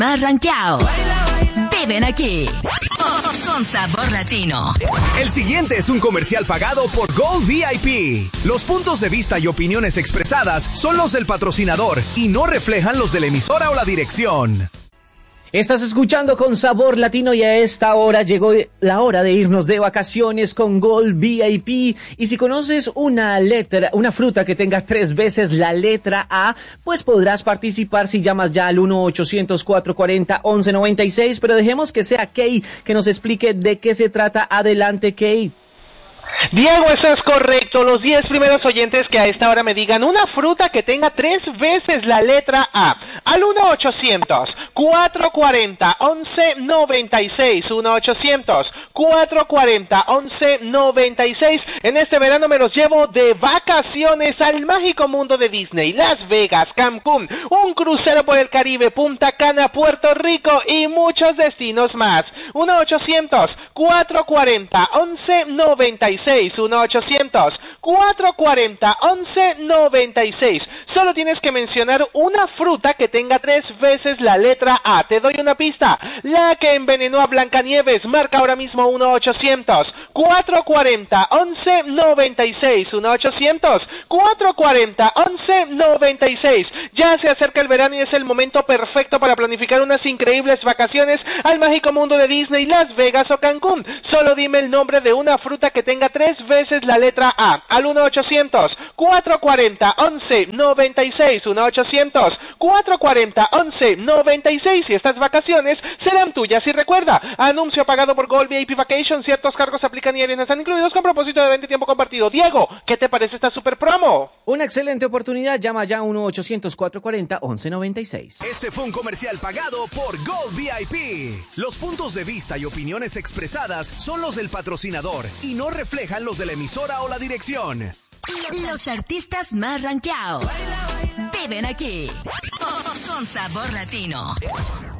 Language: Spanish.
más rankeados viven aquí, con sabor latino. El siguiente es un comercial pagado por Gold VIP. Los puntos de vista y opiniones expresadas son los del patrocinador y no reflejan los de la emisora o la dirección. Estás escuchando con Sabor Latino y a esta hora llegó la hora de irnos de vacaciones con Gold VIP. Y si conoces una fruta que tenga 3 veces la letra A, pues podrás participar si llamas ya al 1-800-440-1196. Pero dejemos que sea Kate que nos explique de qué se trata. Adelante, Kate. Diego, eso es correcto. Los 10 primeros oyentes que a esta hora me digan una fruta que tenga 3 veces la letra A. Al 1-800-440-1196. 1-800-440-1196. En este verano me los llevo de vacaciones al mágico mundo de Disney, Las Vegas, Cancún, un crucero por el Caribe, Punta Cana, Puerto Rico y muchos destinos más. 1-800-440-1196. 1-800-440-1196. Solo tienes que mencionar una fruta que tenga 3 veces la letra A. Te doy una pista. La que envenenó a Blancanieves. Marca ahora mismo 1-800-440-1196. 1-800-440-1196. Ya se acerca el verano y es el momento perfecto para planificar unas increíbles vacaciones al mágico mundo de Disney, Las Vegas o Cancún. Solo dime el nombre de una fruta que tenga 3 veces la letra A. Al 1-800-440-1196. 1-800-440-1196. Y estas vacaciones serán tuyas. Y recuerda, anuncio pagado por Gold VIP Vacation. Ciertos cargos aplican y no están incluidos con propósito de venta y tiempo compartido. Diego, ¿qué te parece esta super promo? Una excelente oportunidad. Llama ya a 1-800-440-1196. Este fue un comercial pagado por Gold VIP. Los puntos de vista y opiniones expresadas son los del patrocinador y no reflejan los de la emisora o la dirección. Los artistas más rankeados viven aquí, con sabor latino.